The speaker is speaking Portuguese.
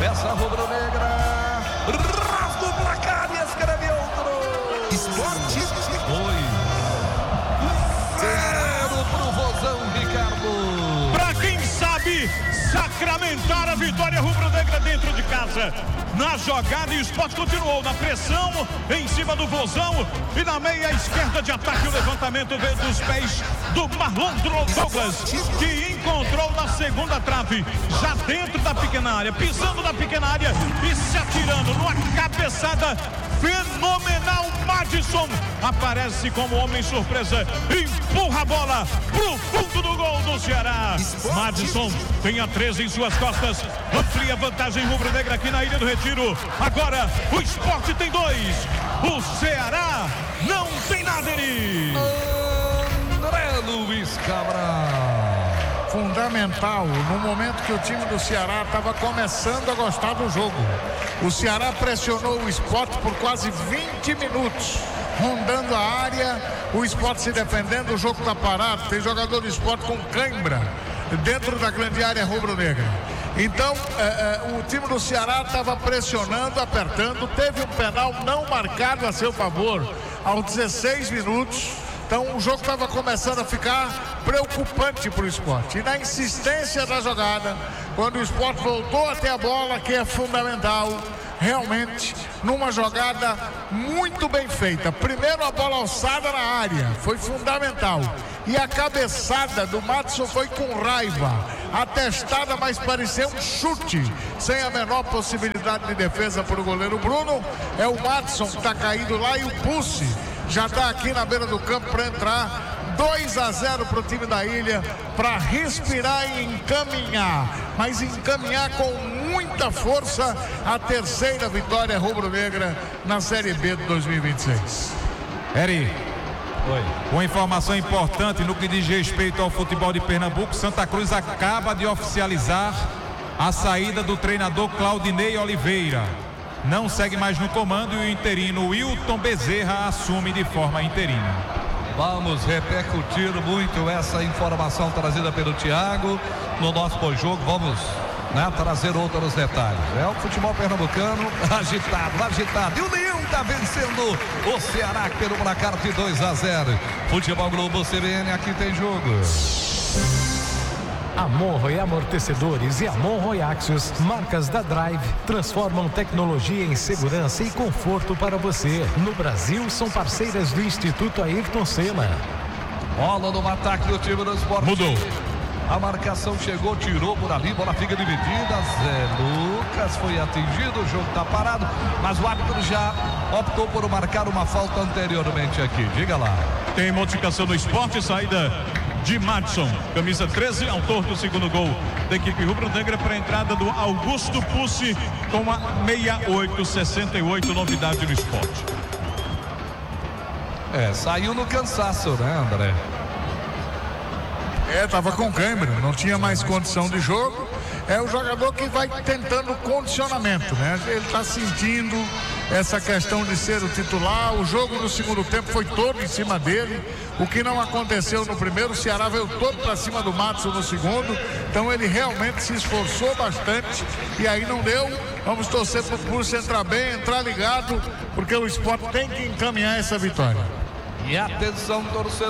Essa rubro-negra rasga o placar e escreve outro. Esporte. Foi 0 pro Vozão, Ricardo. Pra quem sabe sacramentar a vitória rubro-negra dentro de casa. Na jogada, e o Sport continuou na pressão em cima do Vozão, e na meia esquerda de ataque o levantamento veio dos pés do Marlon Douglas, que encontrou na segunda trave, já dentro da pequena área, pisando na pequena área e se atirando numa cabeçada fenomenal. Madison aparece como homem surpresa, empurra a bola pro fundo do gol do Ceará. Madison tem a 13 em suas costas, amplia a vantagem rubro-negra aqui na Ilha do Retiro. Agora o Sport tem 2, o Ceará não tem nada. André Luiz Cabral. Fundamental no momento que o time do Ceará estava começando a gostar do jogo. O Ceará pressionou o Sport por quase 20 minutos, rondando a área, o Sport se defendendo, o jogo está parado, tem jogador do Sport com cãibra dentro da grande área rubro-negra. Então, o time do Ceará estava pressionando, apertando, teve um penal não marcado a seu favor aos 16 minutos. Então o jogo estava começando a ficar preocupante para o Sport. E na insistência da jogada, quando o Sport voltou até a bola, que é fundamental, realmente, numa jogada muito bem feita. Primeiro a bola alçada na área, foi fundamental. E a cabeçada do Madison foi com raiva. A testada, mas parecia um chute, sem a menor possibilidade de defesa para o goleiro Bruno. É o Madison que está caído lá, e o Pussi já está aqui na beira do campo para entrar. 2-0 para o time da Ilha, para respirar e encaminhar, mas encaminhar com muita força a terceira vitória rubro-negra na Série B de 2026. Eri, uma informação importante no que diz respeito ao futebol de Pernambuco: Santa Cruz acaba de oficializar a saída do treinador Claudinei Oliveira. Não segue mais no comando, e o interino Wilton Bezerra assume de forma interina. Vamos repercutir muito essa informação trazida pelo Thiago no nosso pós-jogo. Vamos trazer outros detalhes. É o futebol pernambucano agitado. E o Leão está vencendo o Ceará pelo placar de 2-0. Futebol Globo CBN, aqui tem jogo. Amon e Amortecedores e Amon e Axios, marcas da Drive, transformam tecnologia em segurança e conforto para você. No Brasil, são parceiras do Instituto Ayrton Senna. Bola no ataque do time do Sport. Mudou. A marcação chegou, tirou por ali, bola fica dividida. Zé Lucas foi atingido, o jogo está parado, mas o árbitro já optou por marcar uma falta anteriormente aqui. Diga lá. Tem modificação no Sport, saída de Madison, camisa 13, autor do segundo gol da equipe rubro-negra, para a entrada do Augusto Pussi com a 68, novidade no Sport. Saiu no cansaço, né, André? Tava com câimbra, não tinha mais condição de jogo. É o jogador que vai tentando condicionamento, né? Ele está sentindo essa questão de ser o titular. O jogo no segundo tempo foi todo em cima dele, o que não aconteceu no primeiro. O Ceará veio todo para cima do Madison no segundo, então ele realmente se esforçou bastante e aí não deu. Vamos torcer para o Pulso entrar bem, entrar ligado, porque o Sport tem que encaminhar essa vitória. E atenção, torcedor